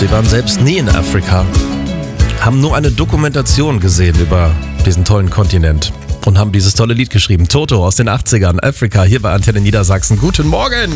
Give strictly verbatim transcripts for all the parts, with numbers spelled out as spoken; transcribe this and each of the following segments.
Sie waren selbst nie in Afrika, haben nur eine Dokumentation gesehen über diesen tollen Kontinent und haben dieses tolle Lied geschrieben. Toto aus den achtzigern, Afrika, hier bei Antenne Niedersachsen. Guten Morgen!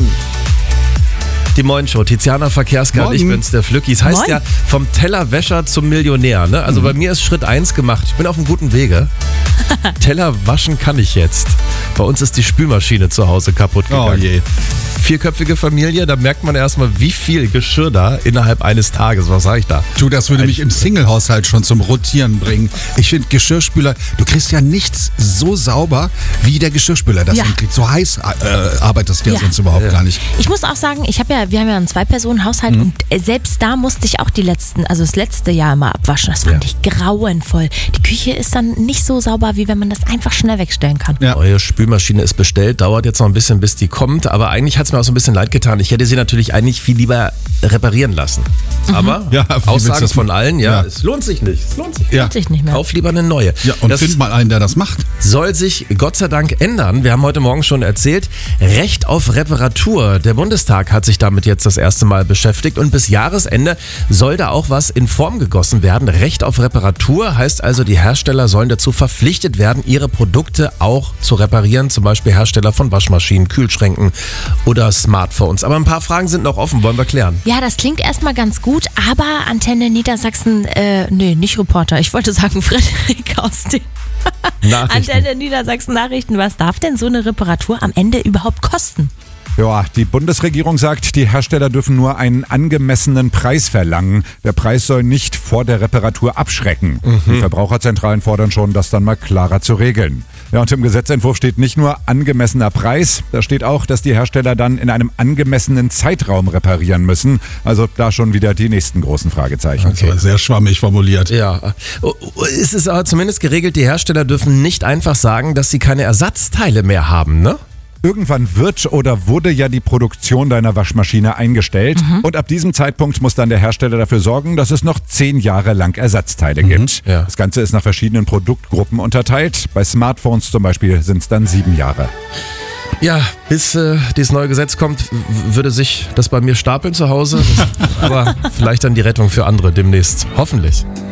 Die Moin-Show, Tiziana Verkehrsgard, ich bin's, der Flücki. Es heißt Moin. ja vom Tellerwäscher zum Millionär. Ne? Also mhm. bei mir ist Schritt eins gemacht. Ich bin auf einem guten Wege. Teller waschen kann ich jetzt. Bei uns ist die Spülmaschine zu Hause kaputt gegangen. Oh je. Vierköpfige Familie, da merkt man erstmal, wie viel Geschirr da innerhalb eines Tages. Was sag ich da? Du, das würde mich im Single-Haushalt schon zum Rotieren bringen. Ich finde Geschirrspüler, du kriegst ja nichts so sauber, wie der Geschirrspüler das Ja. hinkriegt. So heiß äh, arbeitest du ja Ja. sonst überhaupt Ja. gar nicht. Ich muss auch sagen, ich habe ja, wir haben ja einen Zwei-Personen-Haushalt und äh, selbst da musste ich auch die letzten, also das letzte Jahr immer abwaschen. Das fand Ja. ich grauenvoll. Die Küche ist dann nicht so sauber, wie wenn man das einfach schnell wegstellen kann. Ja. Neue Spülmaschine ist bestellt, dauert jetzt noch ein bisschen, bis die kommt. Aber eigentlich hat es mir auch so ein bisschen leid getan. Ich hätte sie natürlich eigentlich viel lieber reparieren lassen. Aber Ja, wie willst du Aussagen das von machen? allen, ja, Ja. es lohnt sich nicht. Es lohnt sich. Ja. Lohnt sich nicht mehr. Kauf lieber eine neue. Ja, und das find mal einen, der das macht. soll sich Gott sei Dank ändern. Wir haben heute Morgen schon erzählt, Recht auf Reparatur. Der Bundestag hat sich damit jetzt das erste Mal beschäftigt und bis Jahresende soll da auch was in Form gegossen werden. Recht auf Reparatur heißt also, die Hersteller sollen dazu verpflichtet werden, ihre Produkte auch zu reparieren. Zum Beispiel Hersteller von Waschmaschinen, Kühlschränken oder Smartphones. Aber ein paar Fragen sind noch offen, wollen wir klären. Ja, das klingt erstmal ganz gut, aber Antenne Niedersachsen, äh, nee, nicht Reporter, ich wollte sagen Frederik aus den Nachrichten. Antenne Niedersachsen Nachrichten. Was darf denn so eine Reparatur am Ende überhaupt kosten? Ja, die Bundesregierung sagt, die Hersteller dürfen nur einen angemessenen Preis verlangen. Der Preis soll nicht vor der Reparatur abschrecken. Die Verbraucherzentralen fordern schon, das dann mal klarer zu regeln. Ja, und im Gesetzentwurf steht nicht nur angemessener Preis, da steht auch, dass die Hersteller dann in einem angemessenen Zeitraum reparieren müssen. Also da schon wieder die nächsten großen Fragezeichen. Das war sehr schwammig formuliert. Ja, es ist aber zumindest geregelt, die Hersteller dürfen nicht einfach sagen, dass sie keine Ersatzteile mehr haben, ne? Irgendwann wird oder wurde ja die Produktion deiner Waschmaschine eingestellt und ab diesem Zeitpunkt muss dann der Hersteller dafür sorgen, dass es noch zehn Jahre lang Ersatzteile gibt. ja. Das Ganze ist nach verschiedenen Produktgruppen unterteilt. Bei Smartphones zum Beispiel sind es dann sieben Jahre. Ja, bis äh, dieses neue Gesetz kommt, w- würde sich das bei mir stapeln zu Hause. Aber vielleicht dann die Rettung für andere demnächst. Hoffentlich.